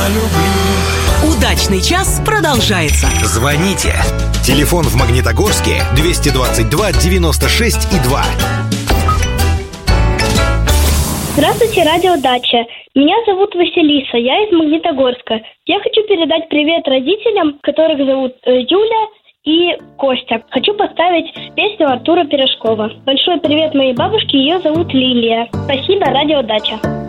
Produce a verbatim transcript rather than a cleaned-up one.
люблю. Удачный час продолжается. Звоните. Телефон в Магнитогорске двести двадцать два девяносто шесть и два. Здравствуйте, радио Дача. Меня зовут Василиса, я из Магнитогорска. Я хочу передать привет родителям, которых зовут Юля и Костя. Хочу поставить песню Артура Пирожкова. Большой привет моей бабушке, ее зовут Лилия. Спасибо, радио Дача.